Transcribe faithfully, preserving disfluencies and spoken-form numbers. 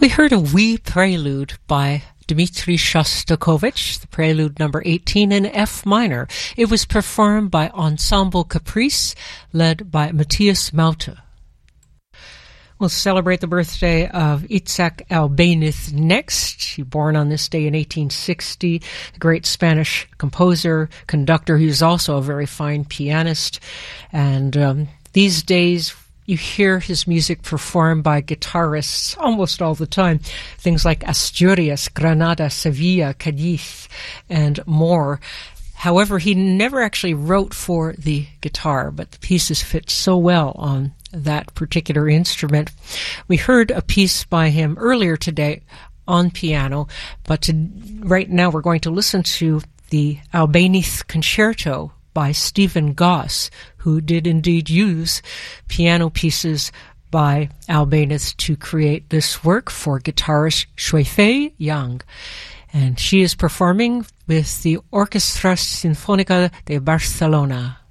We heard a wee prelude by Dmitri Shostakovich, the prelude number eighteen in F minor. It was performed by Ensemble Caprice, led by Matthias Maute. We'll celebrate the birthday of Itzhak Albéniz next. He was born on this day in eighteen sixty, a great Spanish composer, conductor. He was also a very fine pianist. And um, these days, you hear his music performed by guitarists almost all the time. Things like Asturias, Granada, Sevilla, Cadiz, and more. However, he never actually wrote for the guitar, but the pieces fit so well on that particular instrument. We heard a piece by him earlier today on piano, but to, right now we're going to listen to the Albéniz Concerto by Stephen Goss, who did indeed use piano pieces by Albéniz to create this work for guitarist Shuifei Yang. And she is performing with the Orquestra Sinfónica de Barcelona.